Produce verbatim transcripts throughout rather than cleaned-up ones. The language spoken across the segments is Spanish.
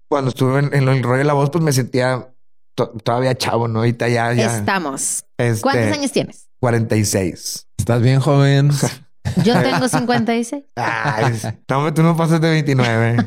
cuando estuve en, en el rollo de la voz, pues me sentía to- todavía chavo, ¿no? Ahorita ya, ya. Estamos. Este, ¿Cuántos años tienes? cuarenta y seis. Estás bien joven. Yo tengo cincuenta y seis. Ay, no, tú no pasas de veintinueve.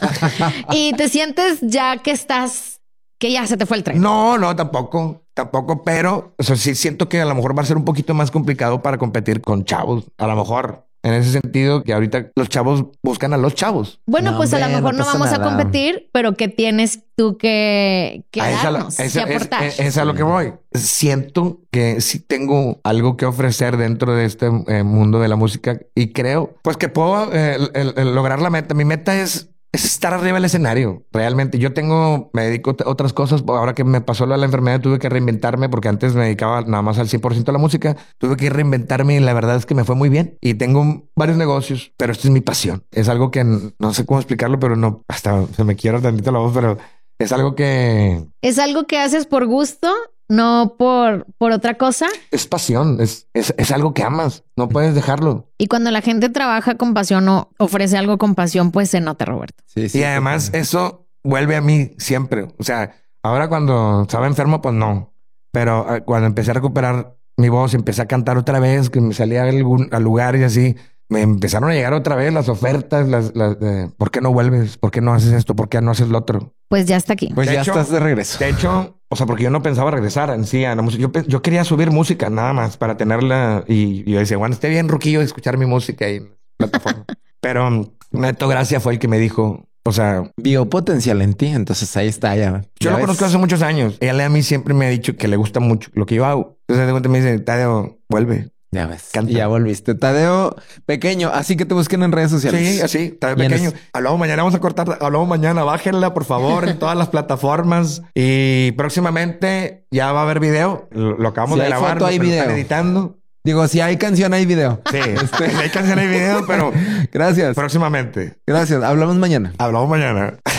Y te sientes ya que estás, que ya se te fue el tren. No, no, tampoco, tampoco, pero o sea, sí siento que a lo mejor va a ser un poquito más complicado para competir con chavos. A lo mejor en ese sentido que ahorita los chavos buscan a los chavos. Bueno, No, pues a lo hombre, mejor no no, pasa vamos nada. a competir, pero ¿qué tienes tú que, que A esa- darnos, esa- que es, aportar? es- es a lo que voy. Siento que sí tengo algo que ofrecer dentro de este eh, mundo de la música y creo pues que puedo eh, el- el- el lograr la meta. Mi meta es, es estar arriba del escenario. Realmente yo tengo, me dedico a otras cosas. Ahora que me pasó lo de la enfermedad tuve que reinventarme porque antes me dedicaba nada más al cien por ciento a la música. Tuve que reinventarme y la verdad es que me fue muy bien y tengo varios negocios, pero esta es mi pasión. Es algo que n- no sé cómo explicarlo, pero no, hasta se me quiebra tantito la voz, pero es algo que ¿Es algo que haces por gusto, no por, por otra cosa? es pasión, es, es, es algo que amas, no puedes dejarlo. Y cuando la gente trabaja con pasión o ofrece algo con pasión, pues se nota, Roberto. Sí, sí. Y además eso vuelve a mí siempre. O sea, ahora cuando estaba enfermo, pues no. Pero eh, cuando empecé a recuperar mi voz, empecé a cantar otra vez, que me salía a algún a lugar y así, me empezaron a llegar otra vez las ofertas, las, las de, ¿por qué no vuelves? ¿Por qué no haces esto? ¿Por qué no haces lo otro? Pues ya está aquí. Pues De ya hecho- estás de regreso. De hecho, o sea, porque yo no pensaba regresar en sí a la música. Yo, pe- yo quería subir música nada más para tenerla. Y, y yo decía, bueno, esté bien, Ruquillo, escuchar mi música ahí en la plataforma. Pero um, Neto Gracia fue el que me dijo, o sea, Vio potencial en ti, entonces ahí está ya. yo Ya lo ves. conozco hace muchos años. Él a mí siempre me ha dicho que le gusta mucho lo que yo hago. Entonces de repente me dice, Tadeo, vuelve. Ya ves. Canta. Y ya volviste. Tadeo Pequeño, así que te busquen en redes sociales. Sí, así, Tadeo Y en Pequeño. es- Hablamos mañana, vamos a cortar. Hablamos mañana, bájenla, por favor, en todas las plataformas. Y próximamente ya va a haber video. Lo, lo acabamos Si de hay grabar. foto, hay lo están video. editando. Digo, si hay canción, hay video. Sí, hay canción, hay video, pero Gracias. próximamente. Gracias. Hablamos mañana. Hablamos mañana.